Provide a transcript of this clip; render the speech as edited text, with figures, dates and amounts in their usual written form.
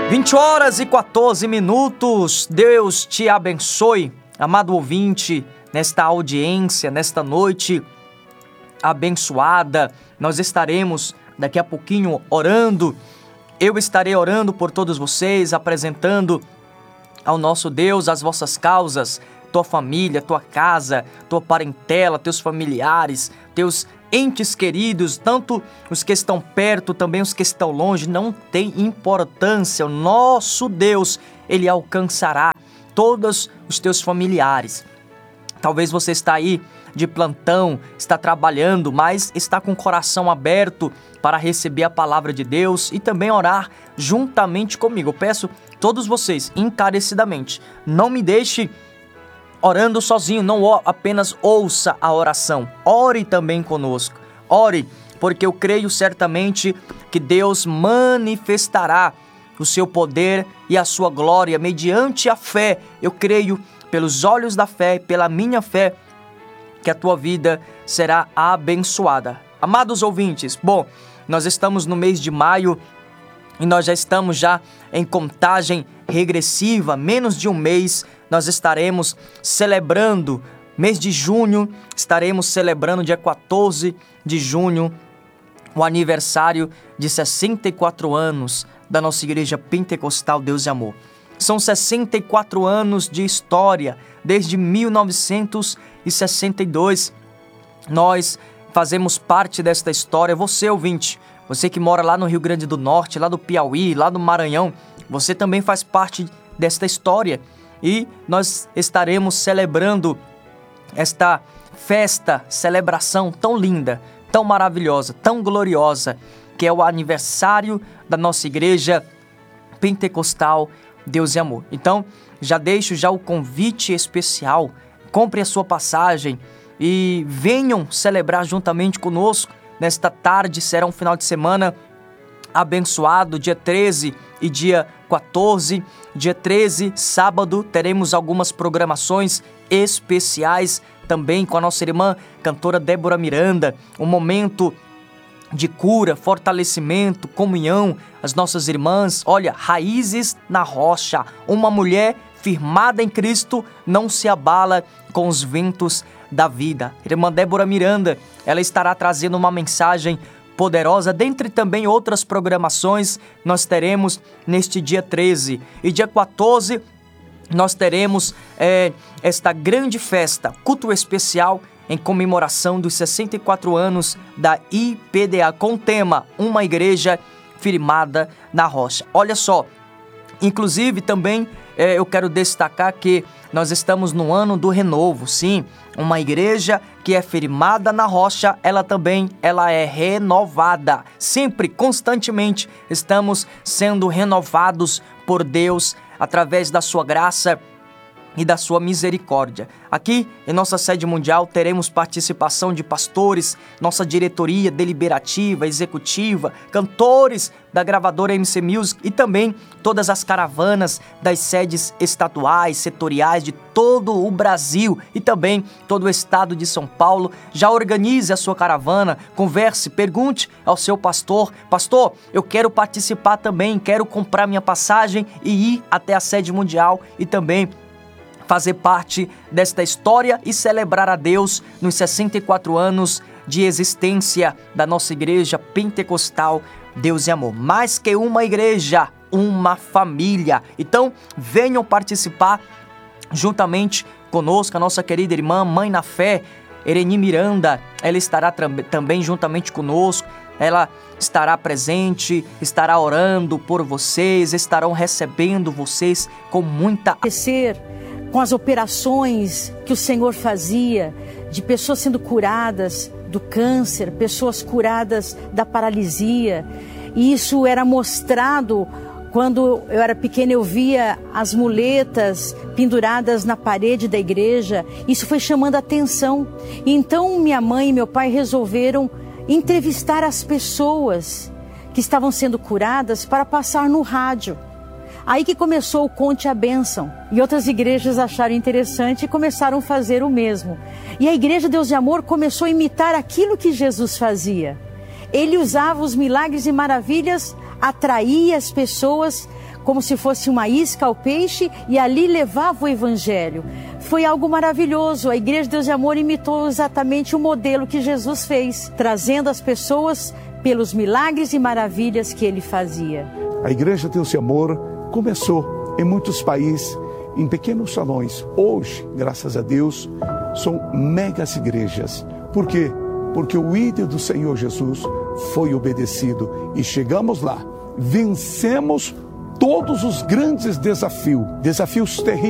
20h14. Deus te abençoe, amado ouvinte, nesta audiência, nesta noite abençoada. Nós estaremos daqui a pouquinho orando. Eu estarei orando por todos vocês, apresentando ao nosso Deus as vossas causas, tua família, tua casa, tua parentela, teus familiares, teus entes queridos, tanto os que estão perto, também os que estão longe, não tem importância. O nosso Deus, Ele alcançará todos os teus familiares. Talvez você está aí de plantão, está trabalhando, mas está com o coração aberto para receber a palavra de Deus e também orar juntamente comigo. Eu peço todos vocês, encarecidamente, não me deixe orando sozinho, não apenas ouça a oração, ore também conosco. Ore, porque eu creio certamente que Deus manifestará o seu poder e a sua glória mediante a fé. Eu creio, pelos olhos da fé, pela minha fé, que a tua vida será abençoada. Amados ouvintes, bom, nós estamos no mês de maio e nós já estamos em contagem regressiva. Menos de um mês nós estaremos celebrando, mês de junho, estaremos celebrando dia 14 de junho, o aniversário de 64 anos da nossa Igreja Pentecostal Deus e Amor. São 64 anos de história, desde 1962. Nós fazemos parte desta história. Você, ouvinte, você que mora lá no Rio Grande do Norte, lá do Piauí, lá do Maranhão, você também faz parte desta história. E nós estaremos celebrando esta festa, celebração tão linda, tão maravilhosa, tão gloriosa, que é o aniversário da nossa Igreja Pentecostal Deus e Amor. Então, já deixo o convite especial, compre a sua passagem e venham celebrar juntamente conosco. Nesta tarde será um final de semana abençoado, dia 13 e dia 14. Dia 13, sábado, teremos algumas programações especiais também com a nossa irmã cantora Débora Miranda, um momento de cura, fortalecimento, comunhão, as nossas irmãs, olha, raízes na rocha, uma mulher firmada em Cristo não se abala com os ventos da vida. Irmã Débora Miranda, ela estará trazendo uma mensagem poderosa, dentre também outras programações nós teremos neste dia 13 e dia 14 nós teremos esta grande festa, culto especial em comemoração dos 64 anos da IPDA, com o tema Uma Igreja Firmada na Rocha. Olha só, inclusive também eu quero destacar que nós estamos no ano do renovo, sim, uma igreja que é firmada na rocha, ela é renovada, sempre, constantemente, estamos sendo renovados por Deus, através da sua graça e da sua misericórdia. Aqui em nossa sede mundial teremos participação de pastores, nossa diretoria deliberativa, executiva, cantores da gravadora MC Music e também todas as caravanas das sedes estaduais, setoriais de todo o Brasil e também todo o estado de São Paulo. Já organize a sua caravana, converse, pergunte ao seu pastor: pastor, eu quero participar também, quero comprar minha passagem e ir até a sede mundial e também fazer parte desta história e celebrar a Deus nos 64 anos de existência da nossa Igreja Pentecostal Deus e Amor. Mais que uma igreja, uma família. Então, venham participar juntamente conosco, a nossa querida irmã, mãe na fé, Ereni Miranda, ela estará também juntamente conosco. Ela estará presente, estará orando por vocês, estarão recebendo vocês com muita com as operações que o Senhor fazia, de pessoas sendo curadas do câncer, pessoas curadas da paralisia. E isso era mostrado quando eu era pequena, eu via as muletas penduradas na parede da igreja. Isso foi chamando a atenção. E então minha mãe e meu pai resolveram entrevistar as pessoas que estavam sendo curadas para passar no rádio. Aí que começou o Conte a Bênção. E outras igrejas acharam interessante e começaram a fazer o mesmo. E a Igreja Deus de Amor começou a imitar aquilo que Jesus fazia. Ele usava os milagres e maravilhas atraía as pessoas como se fosse uma isca ao peixe e ali levava o evangelho. Foi algo maravilhoso. A Igreja Deus e Amor imitou exatamente o modelo que Jesus fez, trazendo as pessoas pelos milagres e maravilhas que ele fazia. A Igreja Deus e Amor começou em muitos países, em pequenos salões. Hoje, graças a Deus, são megas igrejas. Por quê? Porque o ídolo do Senhor Jesus foi obedecido e chegamos lá, vencemos todos os grandes desafios terríveis.